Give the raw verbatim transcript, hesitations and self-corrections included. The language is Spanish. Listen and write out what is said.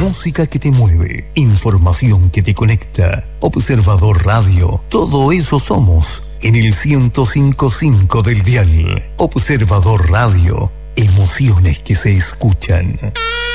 música que te mueve, información que te conecta. Observador Radio, todo eso somos en el ciento cinco punto cinco del dial. Observador Radio, emociones que se escuchan.